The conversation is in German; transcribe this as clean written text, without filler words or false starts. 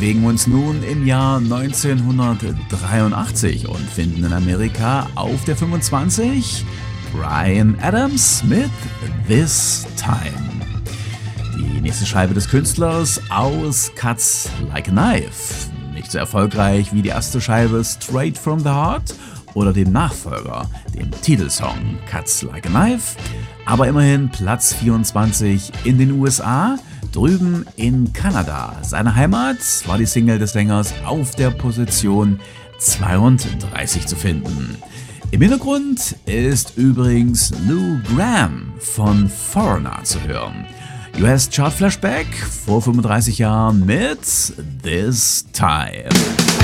bewegen wir uns nun im Jahr 1983 und finden in Amerika auf der 25 Bryan Adams mit This Time. Die nächste Scheibe des Künstlers aus Cuts Like a Knife. Nicht so erfolgreich wie die erste Scheibe Straight from the Heart oder dem Nachfolger, dem Titelsong Cuts Like a Knife, aber immerhin Platz 24 in den USA. Drüben in Kanada, seine Heimat, war die Single des Sängers auf der Position 32 zu finden. Im Hintergrund ist übrigens Lou Gramm von Foreigner zu hören. US Chart Flashback vor 35 Jahren mit This Time.